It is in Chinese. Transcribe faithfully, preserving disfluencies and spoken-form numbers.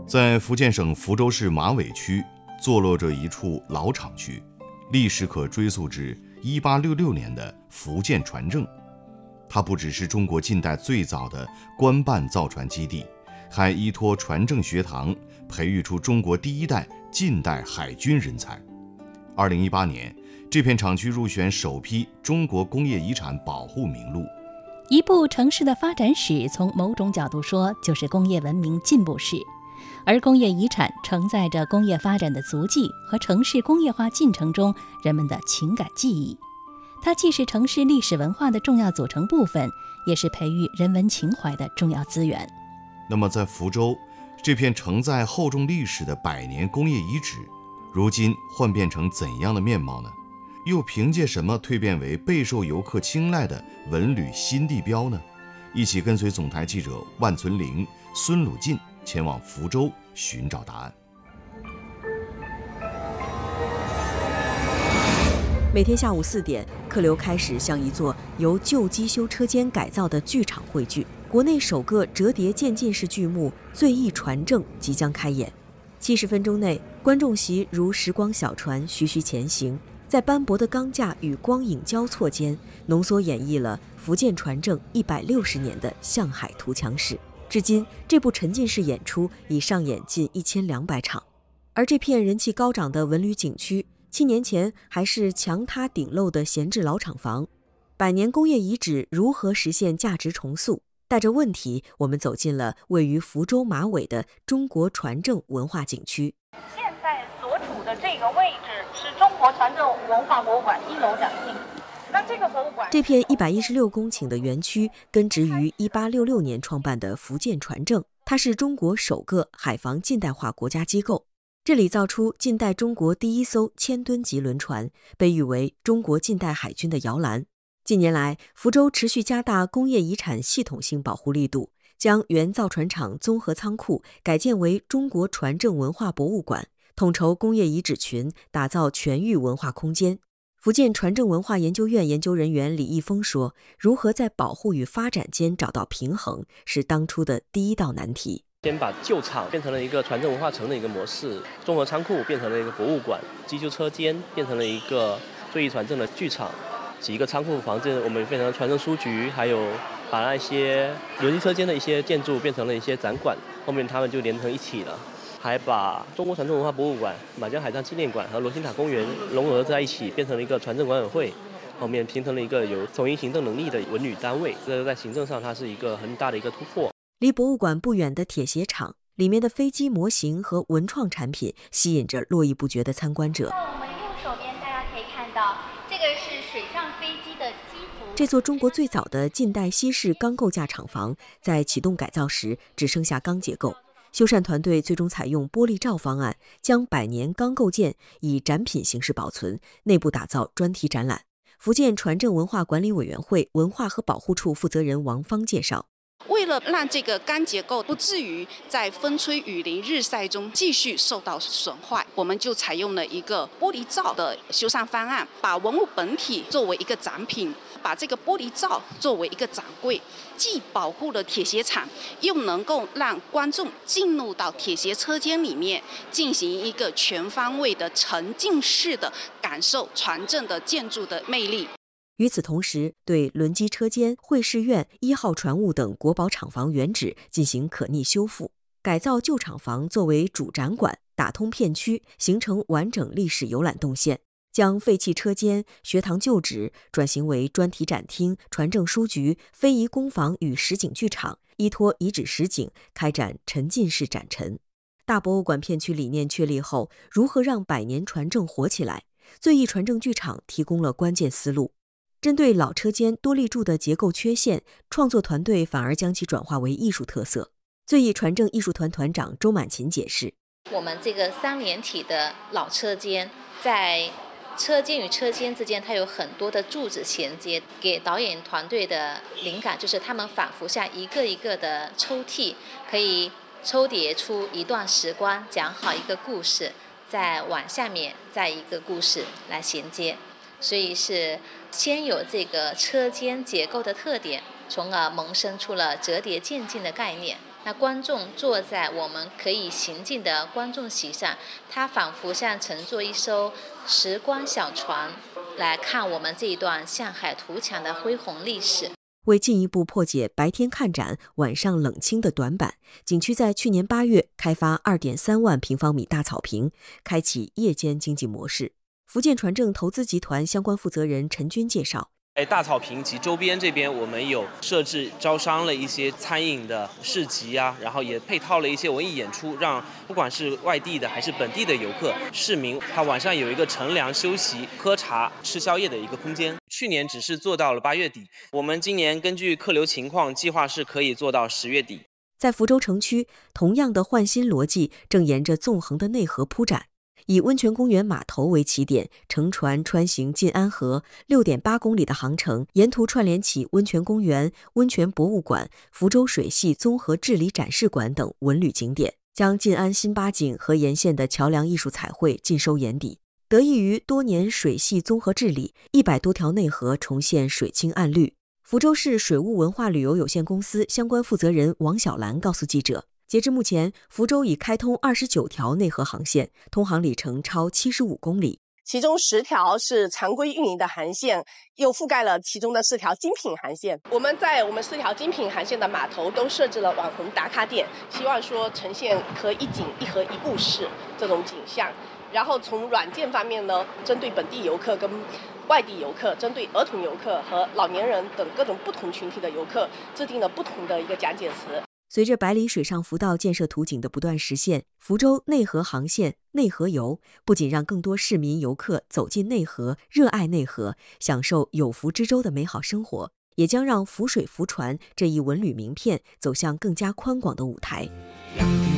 在福建省福州市马尾区坐落着一处老厂区，历史可追溯至一八六六年的福建船政。它不只是中国近代最早的官办造船基地，还依托船政学堂培育出中国第一代近代海军人才。二零一八年，这片厂区入选首批中国工业遗产保护名录。 一部城市的发展史，从某种角度说，就是工业文明进步史。而工业遗产承载着工业发展的足迹和城市工业化进程中人们的情感记忆。它既是城市历史文化的重要组成部分，也是培育人文情怀的重要资源。 那么在福州这片承载厚重历史的百年工业遗址，如今幻变成怎样的面貌呢？又凭借什么蜕变为备受游客青睐的文旅新地标呢？一起跟随总台记者万存玲、孙鲁进前往福州寻找答案。 每天下午四点，客流开始向一座由旧机修车间改造的剧场汇聚。国内首个折叠渐进式剧目《醉意传正》即将开演。七十分钟内，观众席如时光小船徐徐前行，在斑驳的钢架与光影交错间，浓缩演绎了福建船政一百六十年的向海图强史。至今，这部沉浸式演出已上演近一千两百场。而这片人气高涨的文旅景区，七年前还是墙塌顶漏的闲置老厂房。百年工业遗址如何实现价值重塑？带着问题，我们走进了位于福州马尾的中国船政文化景区。 现在所处的这个位置是中国船政文化博物馆一楼展厅。那这个博物馆， 这片一百一十六公顷的园区根植于一八六六年创办的福建船政，它是中国首个海防近代化国家机构。这里造出近代中国第一艘千吨级轮船，被誉为中国近代海军的摇篮。近年来，福州持续加大工业遗产系统性保护力度，将原造船厂综合仓库改建为中国船政文化博物馆，统筹工业遗址群，打造全域文化空间。福建船政文化研究院研究人员李义峰说，如何在保护与发展间找到平衡，是当初的第一道难题。 先把旧厂变成了一个船政文化城的一个模式，综合仓库变成了一个博物馆，机修车间变成了一个醉意船政的剧场，几个仓库房子我们变成了船政书局，还有把那些轮机车间的一些建筑变成了一些展馆，后面他们就连成一起了。还把中国船政文化博物馆、马江海上纪念馆和罗星塔公园融合在一起，变成了一个船政管委会，后面形成了一个有统一行政能力的文旅单位。这个在行政上它是一个很大的一个突破。 离博物馆不远的铁鞋厂，里面的飞机模型和文创产品吸引着络绎不绝的参观者。 我们右手边大家可以看到，这个是水上飞机的机服。 这座中国最早的近代西式钢构架厂房，在启动改造时只剩下钢结构。修缮团队最终采用玻璃罩方案，将百年钢构件以展品形式保存，内部打造专题展览。福建船政文化管理委员会文化和保护处负责人王芳介绍， 为了让这个钢结构不至于在风吹雨淋日晒中继续受到损坏，我们就采用了一个玻璃罩的修缮方案，把文物本体作为一个展品，把这个玻璃罩作为一个展柜，既保护了铁鞋厂，又能够让观众进入到铁鞋车间里面，进行一个全方位的沉浸式的感受船政的建筑的魅力。 与此同时，对轮机车间、会试院、一号船坞等国宝厂房原址进行可逆修复，改造旧厂房作为主展馆，打通片区，形成完整历史游览动线。将废弃车间、学堂旧址转型为专题展厅、船政书局、非遗工坊与实景剧场，依托遗址实景开展沉浸式展陈。大博物馆片区理念确立后，如何让百年船政活起来？醉意船政剧场提供了关键思路。针对老车间多立柱的结构缺陷，创作团队反而将其转化为艺术特色。醉意船政艺术团团长周满琴解释， 我们这个三连体的老车间，在车间与车间之间它有很多的柱子衔接，给导演团队的灵感就是他们仿佛像一个一个的抽屉，可以抽叠出一段时光，讲好一个故事，再往下面再一个故事来衔接。所以是先有这个车间结构的特点，从而萌生出了折叠渐进的概念。 那观众坐在我们可以行进的观众席上，他仿佛像乘坐一艘时光小船，来看我们这一段向海图强的恢宏历史。 为进一步破解白天看展、晚上冷清的短板，景区在去年八月开发 二点三万平方米大草坪，开启夜间经济模式。福建传正投资集团相关负责人陈军介绍， 在大草坪及周边这边，我们有设置招商了一些餐饮的市集啊，然后也配套了一些文艺演出，让不管是外地的还是本地的游客、市民，他晚上有一个乘凉休息、喝茶、吃宵夜的一个空间。去年只是做到了八月底，我们今年根据客流情况，计划是可以做到十月底。 在福州城区，同样的换新逻辑正沿着纵横的内河铺展。以温泉公园码头为起点，乘船穿行晋安河 六点八公里的航程，沿途串联起温泉公园、温泉博物馆、福州水系综合治理展示馆等文旅景点，将晋安新八景和沿线的桥梁艺术彩绘尽收眼底。得益于多年水系综合治理，一百多条内河重现水清岸绿。福州市水务文化旅游有限公司相关负责人王小兰告诉记者，截至目前，福州已开通二十九条内河航线，通航里程超七十五公里。 其中十条是常规运营的航线，又覆盖了其中的四条精品航线。我们在我们四条精品航线的码头都设置了网红打卡点，希望说呈现河一景一河一故事这种景象。然后从软件方面呢，针对本地游客跟外地游客，针对儿童游客和老年人等各种不同群体的游客，制定了不同的一个讲解词。 随着百里水上浮道建设图景的不断实现，福州内河航线内河游不仅让更多市民游客走进内河，热爱内河，享受有福之州的美好生活，也将让福水福船这一文旅名片走向更加宽广的舞台。